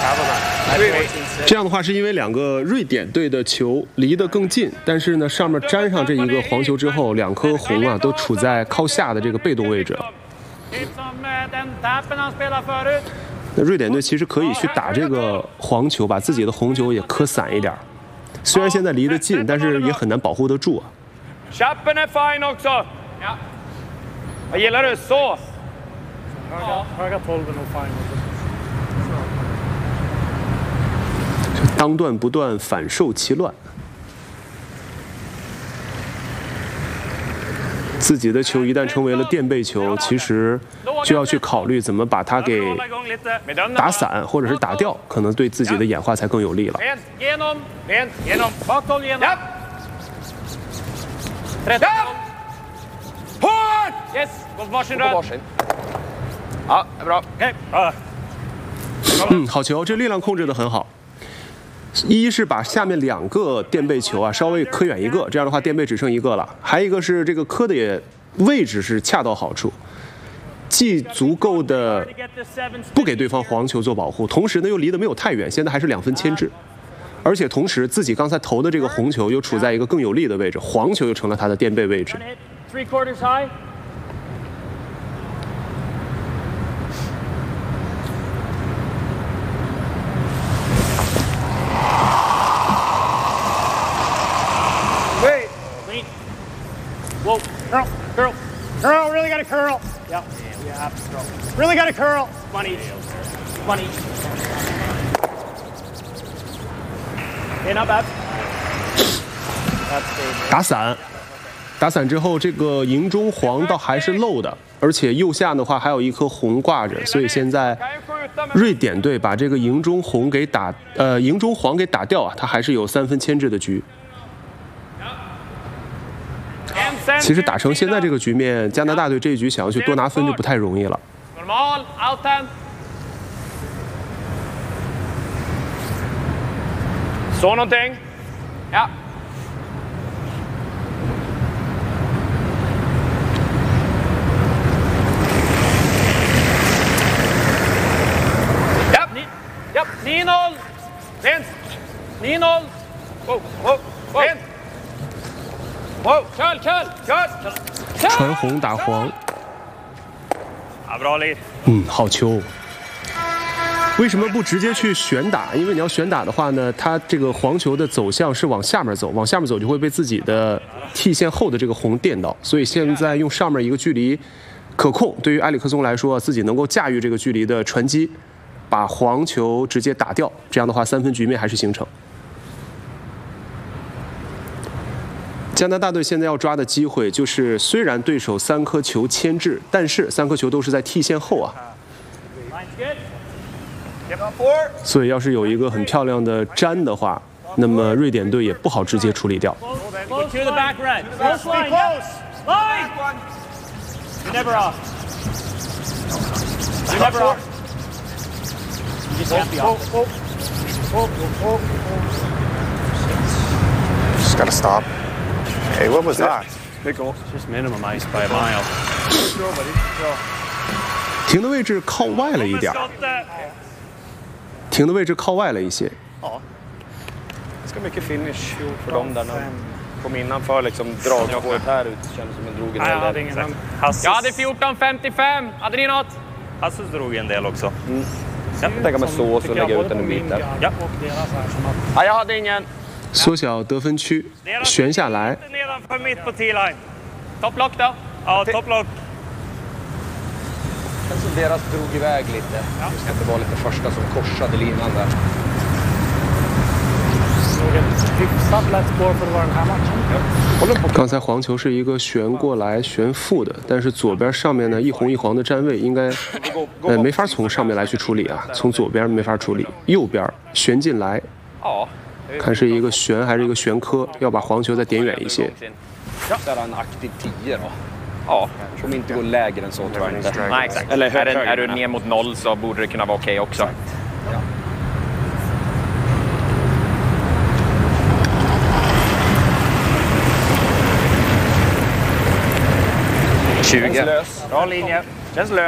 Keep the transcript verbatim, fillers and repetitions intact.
这样的话，是因为两个瑞典队的球离得更近，但是呢，上面粘上这一个黄球之后，两颗红啊都处在靠下的这个被动位置了。那瑞典队其实可以去打这个黄球，把自己的红球也磕散一点。虽然现在离得近，但是也很难保护得住啊。 Chappen är fine också. Ja. Jag gillar det så. Höga tolv är nog fine. 当断不断，反受其乱。自己的球一旦成为了垫背球，其实就要去考虑怎么把它给打散，或者是打掉，可能对自己的演化才更有利了。嗯，好球，这力量控制得很好。一是把下面两个垫背球啊稍微磕远一个，这样的话垫背只剩一个了。还有一个是这个磕的也位置是恰到好处，既足够的不给对方黄球做保护，同时呢又离得没有太远，现在还是两分牵制。而且同时自己刚才投的这个红球又处在一个更有利的位置，黄球又成了他的垫背位置。 Whoa, curl, curl, curl, really got to curl. Yep, yeah, really got to curl. One each, one each. Okay, not bad. 打散，打散之后，这个营中黄倒还是漏的，而且右下的话还有一颗红挂着，所以现在瑞典队把这个营中红给打，呃，营中黄给打掉啊，他还是有三分牵制的局。其实打成现在这个局面，加拿大队这一局想要去多拿分就不太容易了。 Så någonting? Ja. Ja, ja, nio noll. Rent. nio noll. Wow, wow, wow. Rent. Wow, kör, kör, kör. 传红打黄。 Ja, bra lead. 嗯，好球。为什么不直接去旋打？因为你要旋打的话呢，它这个黄球的走向是往下面走，往下面走就会被自己的 T 线后的这个红电到，所以现在用上面一个距离可控，对于埃里克松来说，自己能够驾驭这个距离的传击，把黄球直接打掉，这样的话三分局面还是形成。加拿大队现在要抓的机会就是，虽然对手三颗球牵制，但是三颗球都是在 T 线后啊。所以要是有一个很漂亮的粘的话，那么瑞典队也不好直接处理掉。 Just gotta stop. Hey, what was that? Just minimum ice by a mile. 停的位置靠外了一点。停的位置靠外了一些。 Ja. Ganska mycket finish för dem där när kom innanför liksom dragna håret här ut. Kändes som en drog en Jag del. hade ingen. Jag hade fjorton femtiofem. Hade ni något? Hassus drog en del också. Mm. Jag kan tänka mig så och så lägga ut den en bit där. Ja. Ja, jag hade ingen. 缩小得分区，旋下来。 Nedanför mitt på T-line. Topplock då? Ja, topplock. Så deras drog iväg lite. Just att det var lite första som korsade linan där. Hyfsat lätt spår för att vara den här matchen. 刚才黄球是一个旋过来旋负的，但是左边上面呢一红一黄的站位应该呃没法从上面来去处理啊，从左边没法处理，右边旋进来。看是一个旋还是一个旋磕，要把黄球再点远一些。 Där har en aktiv tio då. Ja, som inte går lägre än så tror jag inte. Nej, exakt. Eller är, är du ner mot noll så borde det kunna vara okej okay också. Ja. tjugo. Bra linje. Känns lös.